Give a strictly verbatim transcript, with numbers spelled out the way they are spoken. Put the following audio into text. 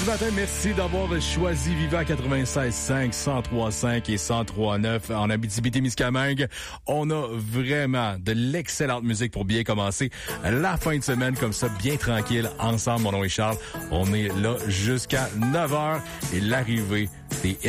du matin, merci d'avoir choisi Vivant quatre-vingt-seize cinq, cent trois cinq et cent trois neuf en Abitibi-Témiscamingue. On a vraiment de l'excellente musique pour bien commencer la fin de semaine comme ça, bien tranquille, ensemble. Mon nom est Charles. On est là jusqu'à neuf heures et l'arrivée des